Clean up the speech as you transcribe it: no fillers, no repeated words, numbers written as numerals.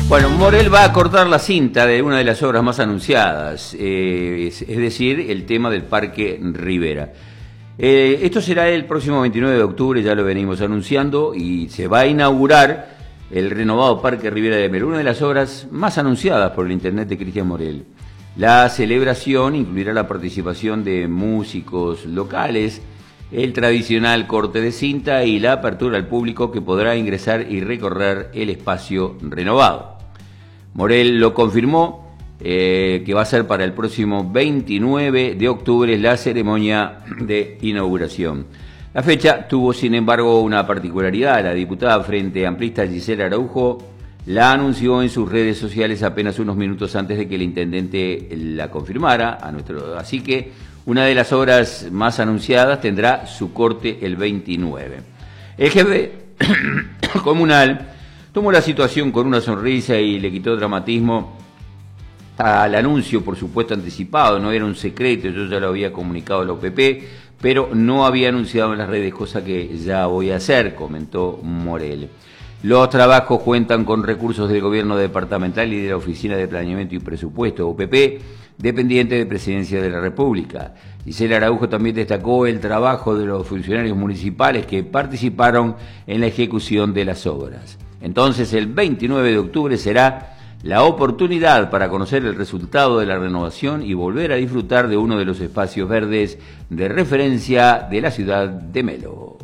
Bueno, Morel va a cortar la cinta de una de las obras más anunciadas, es decir, el tema del Parque Rivera. Esto será el próximo 29 de octubre, ya lo venimos anunciando, y se va a inaugurar el renovado Parque Rivera de Melo, una de las obras más anunciadas por el internet de Cristian Morel. La celebración incluirá la participación de músicos locales, el tradicional corte de cinta y la apertura al público que podrá ingresar y recorrer el espacio renovado. Morel lo confirmó que va a ser para el próximo 29 de octubre la ceremonia de inauguración. La fecha tuvo, sin embargo, una particularidad. La diputada Frente Amplista Gisela Araujo la anunció en sus redes sociales apenas unos minutos antes de que el intendente la confirmara. Así que una de las obras más anunciadas tendrá su corte el 29. El jefe comunal tomó la situación con una sonrisa y le quitó dramatismo al anuncio, por supuesto anticipado, no era un secreto, yo ya lo había comunicado a la OPP, pero no había anunciado en las redes, cosa que ya voy a hacer, comentó Morel. Los trabajos cuentan con recursos del gobierno departamental y de la Oficina de Planeamiento y Presupuesto, OPP, dependiente de Presidencia de la República. Gisela Araujo también destacó el trabajo de los funcionarios municipales que participaron en la ejecución de las obras. Entonces, el 29 de octubre será la oportunidad para conocer el resultado de la renovación y volver a disfrutar de uno de los espacios verdes de referencia de la ciudad de Melo.